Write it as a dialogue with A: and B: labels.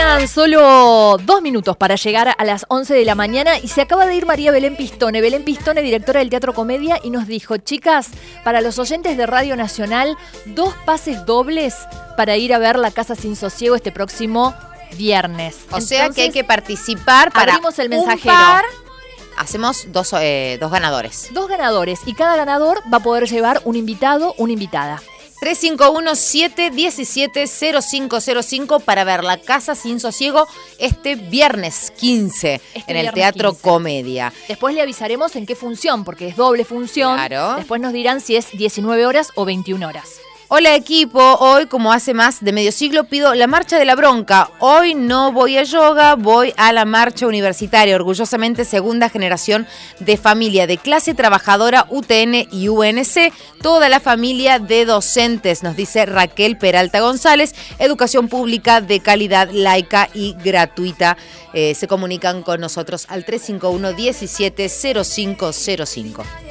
A: Faltan solo 2 minutos para llegar a las 11 de la mañana y se acaba de ir María Belén Pistone. Belén Pistone, directora del Teatro Comedia, y nos dijo: chicas, para los oyentes de Radio Nacional, 2 pases dobles para ir a ver La Casa Sin Sosiego este próximo viernes.
B: O sea que hay que participar para
A: abrimos el mensajero.
B: Hacemos dos ganadores.
A: 2 ganadores y cada ganador va a poder llevar un invitado, una invitada.
B: 351-717-0505 para ver La Casa Sin Sosiego este viernes 15 en el Teatro Comedia.
A: Después le avisaremos en qué función, porque es doble función.
B: Claro.
A: Después nos dirán si es 19 horas o 21 horas.
B: Hola equipo, hoy como hace más de medio siglo pido la marcha de la bronca. Hoy no voy a yoga, voy a la marcha universitaria. Orgullosamente segunda generación de familia de clase trabajadora UTN y UNC. Toda la familia de docentes, nos dice Raquel Peralta González. Educación pública de calidad, laica y gratuita. Se comunican con nosotros al 351-170505.